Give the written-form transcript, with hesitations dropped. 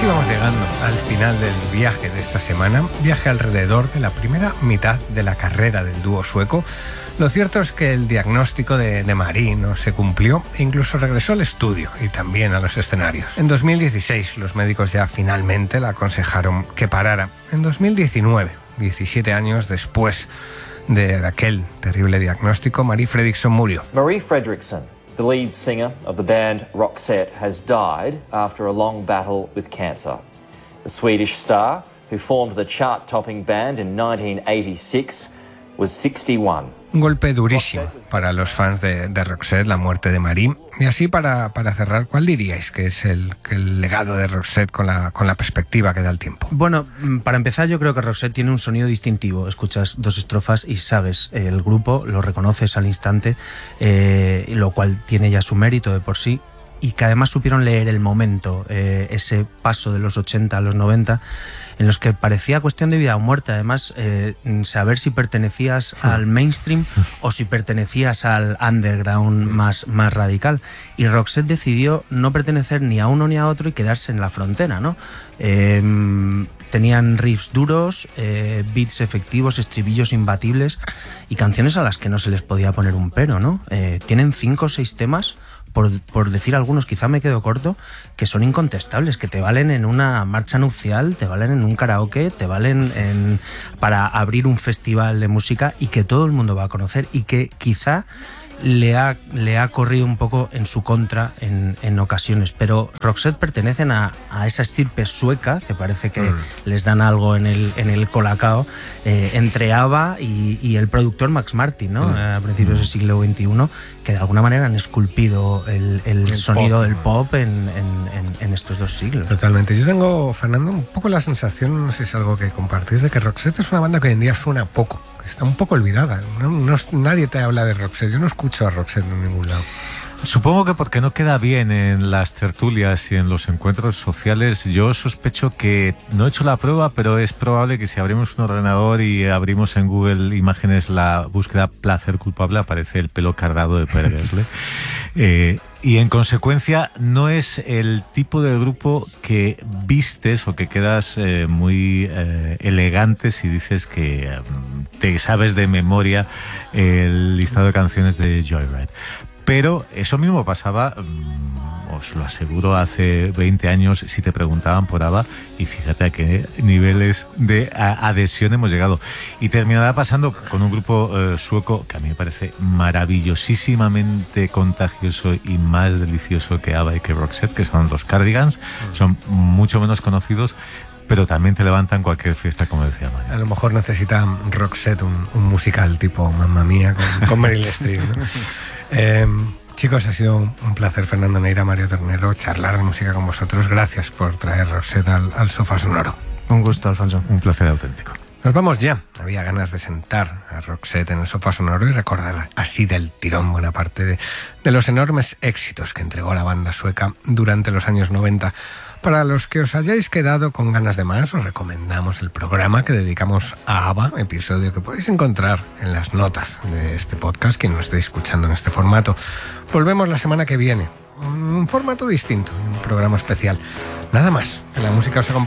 así vamos llegando al final del viaje de esta semana, viaje alrededor de la primera mitad de la carrera del dúo sueco. Lo cierto es que el diagnóstico de Marie no se cumplió e incluso regresó al estudio y también a los escenarios. En 2016 los médicos ya finalmente la aconsejaron que parara. En 2019, 17 años después de aquel terrible diagnóstico, Marie Fredriksson murió. Marie Fredriksson, the lead singer of the band Roxette, has died after a long battle with cancer. The Swedish star, who formed the chart-topping band in 1986, was 61. Un golpe durísimo para los fans de Roxette, la muerte de Marie. Y así para cerrar, ¿cuál diríais que es el legado de Roxette con la perspectiva que da el tiempo? Bueno, para empezar, yo creo que Roxette tiene un sonido distintivo. Escuchas dos estrofas y sabes el grupo, lo reconoces al instante, lo cual tiene ya su mérito de por sí. Y que además supieron leer el momento, ese paso de los 80 a los 90, en los que parecía cuestión de vida o muerte. Además, saber si pertenecías al mainstream o si pertenecías al underground más radical. Y Roxette decidió no pertenecer ni a uno ni a otro y quedarse en la frontera, ¿no? Tenían riffs duros, beats efectivos, estribillos imbatibles y canciones a las que no se les podía poner un pero, ¿no? Tienen 5 o 6 temas, por decir algunos, quizá me quedo corto, que son incontestables, que te valen en una marcha nupcial, te valen en un karaoke, te valen para abrir un festival de música y que todo el mundo va a conocer y que quizá le ha corrido un poco en su contra en ocasiones, pero Roxette pertenecen a esa estirpe sueca que parece que les dan algo en el colacao, entre ABBA y el productor Max Martin, ¿no? A principios del siglo XXI, que de alguna manera han esculpido el sonido pop, del pop en estos 2 siglos. Totalmente. Yo tengo, Fernando, un poco la sensación, no sé si es algo que compartís, de que Roxette es una banda que hoy en día suena poco. Está un poco olvidada. Nadie te habla de Roxette. Yo no escucho a Roxette en ningún lado. Supongo que porque no queda bien en las tertulias y en los encuentros sociales. Yo sospecho que, no he hecho la prueba, pero es probable que si abrimos un ordenador y abrimos en Google Imágenes la búsqueda placer culpable, aparece el pelo cargado de Per Gessle. Y en consecuencia no es el tipo de grupo que vistes o que quedas muy elegante si dices que te sabes de memoria el listado de canciones de Joyride. Pero eso mismo pasaba, os lo aseguro, hace 20 años si te preguntaban por ABBA, y fíjate a qué niveles de adhesión hemos llegado. Y terminará pasando con un grupo sueco que a mí me parece maravillosísimamente contagioso y más delicioso que ABBA y que Roxette, que son los Cardigans. Son mucho menos conocidos, pero también te levantan cualquier fiesta, como decía María. A lo mejor necesita Roxette un musical tipo Mamma Mía con Meryl Streep, ¿no? Chicos, ha sido un placer, Fernando Neira, Mario Tornero, charlar de música con vosotros. Gracias por traer Roxette al Sofá Sonoro. Un gusto, Alfonso. Un placer auténtico. Nos vamos ya. Había ganas de sentar a Roxette en el Sofá Sonoro y recordar así del tirón buena parte de los enormes éxitos que entregó la banda sueca durante los años 90. Para los que os hayáis quedado con ganas de más, os recomendamos el programa que dedicamos a ABBA, episodio que podéis encontrar en las notas de este podcast, quien lo esté escuchando en este formato. Volvemos la semana que viene, un formato distinto, un programa especial. Nada más, que la música os acompañe.